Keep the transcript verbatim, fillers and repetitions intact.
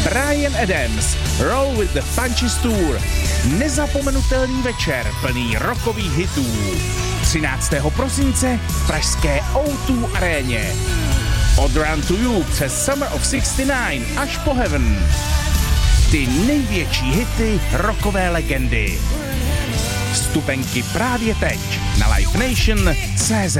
Bryan Adams, Roll with the Punches Tour. Nezapomenutelný večer plný rockových hitů. třináctého prosince v pražské ó dva aréně. Od Run to You přes Summer of šedesát devět až po Heaven. Ty největší hity rockové legendy. Vstupenky právě teď na live nation tečka cé zet.